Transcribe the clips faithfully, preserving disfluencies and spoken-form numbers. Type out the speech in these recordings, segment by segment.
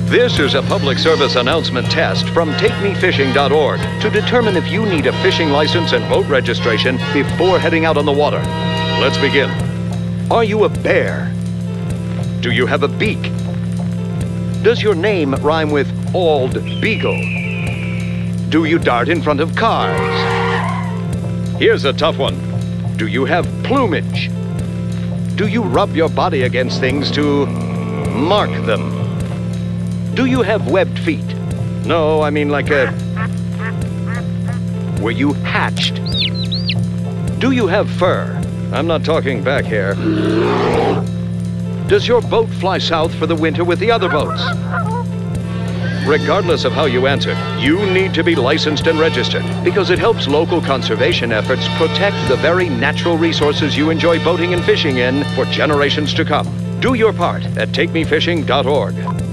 This is a public service announcement test from take me fishing dot org to determine if you need a fishing license and boat registration before heading out on the water. Let's begin. Are you a bear? Do you have a beak? Does your name rhyme with Bald Beagle? Do you dart in front of cars? Here's a tough one. Do you have plumage? Do you rub your body against things to mark them? Do you have webbed feet? No, I mean like a... Were you hatched? Do you have fur? I'm not talking back hair. Does your boat fly south for the winter with the other boats? Regardless of how you answer, you need to be licensed and registered because it helps local conservation efforts protect the very natural resources you enjoy boating and fishing in for generations to come. Do your part at take me fishing dot org.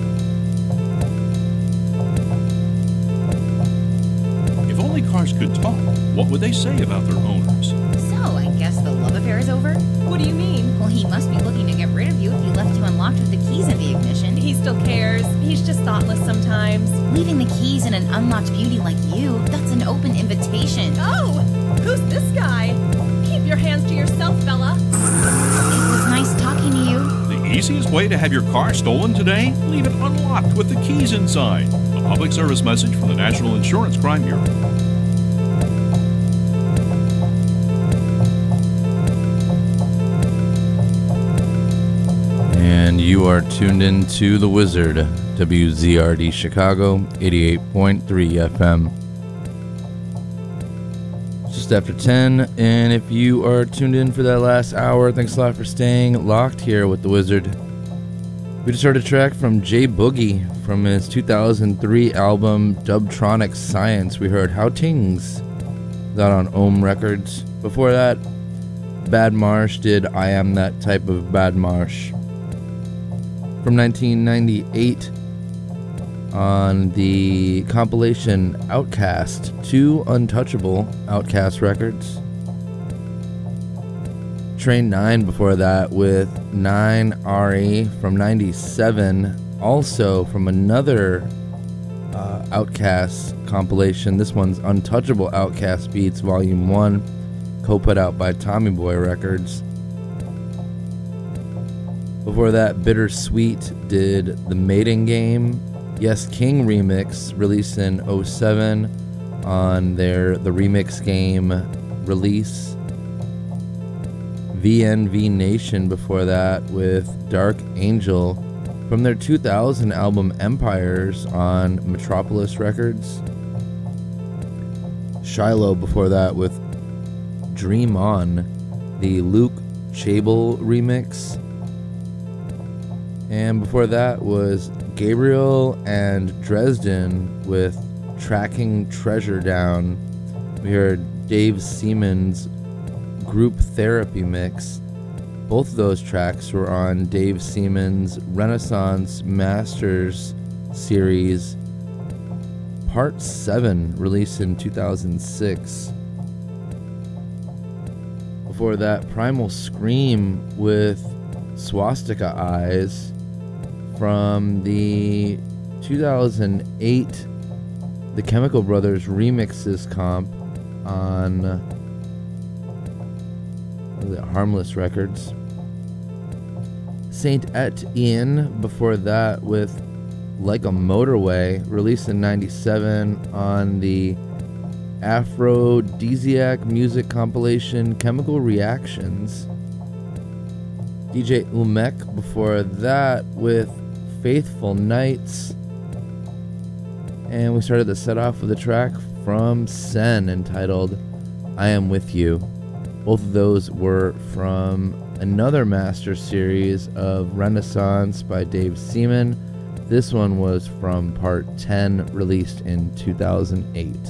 If only cars could talk, what would they say about their owners? So, I guess the love affair is over? What do you mean? Well, he must be looking to get rid of you if he left you unlocked with the keys in the ignition. He still cares. He's just thoughtless sometimes. Leaving the keys in an unlocked beauty like you, that's an open invitation. Oh, who's this guy? Keep your hands to yourself, fella. It was nice talking to you. The easiest way to have your car stolen today? Leave it unlocked with the keys inside. A public service message from the National Insurance Crime Bureau. And you are tuned in to The Wizard, W Z R D Chicago, eighty-eight point three F M. Just after ten, and if you are tuned in for that last hour, thanks a lot for staying locked here with The Wizard. We just heard a track from Jay Boogie from his two thousand three album Dubtronic Science. We heard How Tings, that on Ohm Records. Before that, Bad Marsh did I Am That Type of Bad Marsh. From nineteen ninety-eight on the compilation Outcast, two Untouchable Outcast records. Train nine before that with nine R E from ninety-seven, also from another uh, Outcast compilation. This one's Untouchable Outcast Beats Volume one, co-put out by Tommy Boy Records. Before that, Bittersweet did The Mating Game, Yes King remix, released in oh seven on their The Remix Game release. V N V Nation before that with Dark Angel from their two thousand album Empires on Metropolis Records. Shiloh before that with Dream On, the Luke Chable remix. And before that was Gabriel and Dresden with Tracking Treasure Down. We heard Dave Seaman's Group Therapy mix. Both of those tracks were on Dave Seaman's Renaissance Masters series, Part seven, released in two thousand six. Before that, Primal Scream with Swastika Eyes from the two thousand eight The Chemical Brothers Remixes comp on what is it, Harmless Records. Saint Etienne before that with Like a Motorway, released in ninety-seven on the Aphrodisiac music compilation Chemical Reactions. D J Umek before that with Faithful Nights. And we started the set off with a track from Sen entitled I Am With You. Both of those were from another master series of Renaissance by Dave Seaman. This one was from part ten, released in two thousand eight.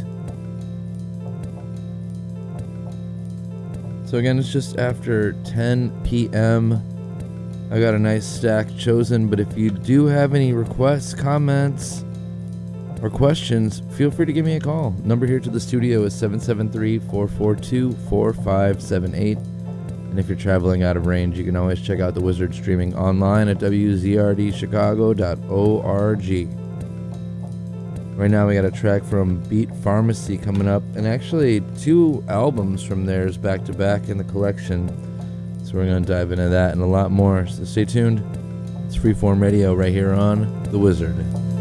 So again, it's just after ten p.m. I got a nice stack chosen, but if you do have any requests, comments, or questions, feel free to give me a call. Number here to the studio is seven seven three, four four two, four five seven eight. And if you're traveling out of range, you can always check out The Wizard streaming online at w z r d chicago dot org. Right now we got a track from Beat Pharmacy coming up, and actually two albums from theirs back to back in the collection. So we're going to dive into that and a lot more. So stay tuned. It's Freeform Radio right here on The Wizard.